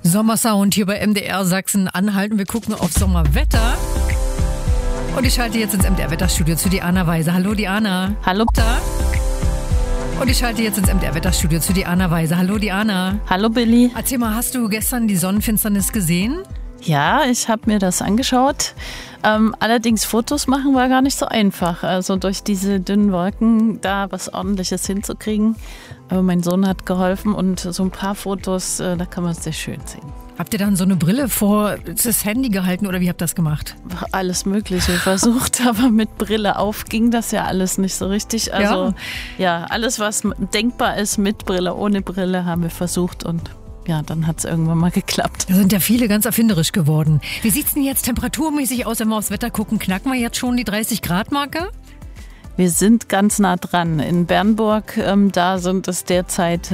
Sommersound hier bei MDR Sachsen-Anhalt. Wir gucken auf Sommerwetter. Und ich schalte jetzt ins MDR-Wetterstudio zu Diana Weise. Hallo Diana. Hallo. Und ich schalte jetzt ins MDR-Wetterstudio zu Diana Weise. Hallo Diana. Hallo Billy. Erzähl mal, hast du gestern die Sonnenfinsternis gesehen? Ja, ich habe mir das angeschaut. Allerdings Fotos machen war gar nicht so einfach. Also durch diese dünnen Wolken da was Ordentliches hinzukriegen. Aber mein Sohn hat geholfen und so ein paar Fotos, da kann man es sehr schön sehen. Habt ihr dann so eine Brille vor das Handy gehalten oder wie habt ihr das gemacht? Alles Mögliche versucht, aber mit Brille auf ging das ja alles nicht so richtig. Also ja, alles was denkbar ist mit Brille, ohne Brille haben wir versucht und ja, dann hat es irgendwann mal geklappt. Da sind ja viele ganz erfinderisch geworden. Wie sieht es denn jetzt temperaturmäßig aus, wenn wir aufs Wetter gucken? Knacken wir jetzt schon die 30-Grad-Marke? Wir sind ganz nah dran. In Bernburg, da sind es derzeit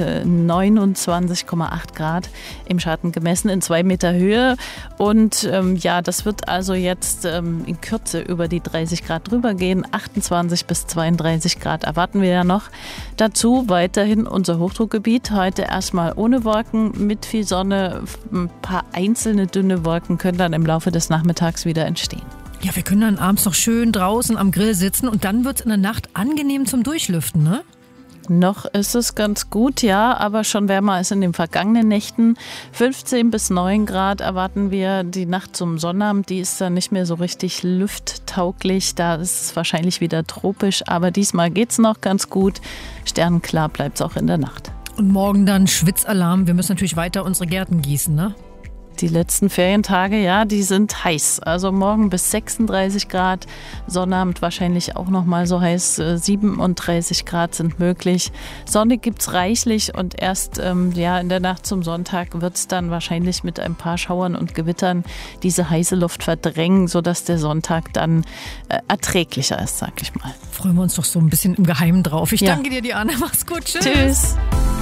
29,8 Grad im Schatten gemessen in 2 Meter Höhe. Und ja, das wird also jetzt in Kürze über die 30 Grad drüber gehen. 28 bis 32 Grad erwarten wir ja noch. Dazu weiterhin unser Hochdruckgebiet. Heute erstmal ohne Wolken, mit viel Sonne. Ein paar einzelne dünne Wolken können dann im Laufe des Nachmittags wieder entstehen. Ja, wir können dann abends noch schön draußen am Grill sitzen und dann wird es in der Nacht angenehm zum Durchlüften, ne? Noch ist es ganz gut, ja, aber schon wärmer als in den vergangenen Nächten. 15 bis 9 Grad erwarten wir. Die Nacht zum Sonnabend, die ist dann nicht mehr so richtig lufttauglich. Da ist es wahrscheinlich wieder tropisch, aber diesmal geht's noch ganz gut. Sternenklar bleibt es auch in der Nacht. Und morgen dann Schwitzalarm. Wir müssen natürlich weiter unsere Gärten gießen, ne? Die letzten Ferientage, ja, die sind heiß. Also morgen bis 36 Grad, Sonnabend wahrscheinlich auch noch mal so heiß, 37 Grad sind möglich. Sonne gibt's reichlich und erst ja, in der Nacht zum Sonntag wird's dann wahrscheinlich mit ein paar Schauern und Gewittern diese heiße Luft verdrängen, sodass der Sonntag dann erträglicher ist, sag ich mal. Freuen wir uns doch so ein bisschen im Geheimen drauf. Ich danke dir, Diana. Mach's gut. Tschüss. Tschüss.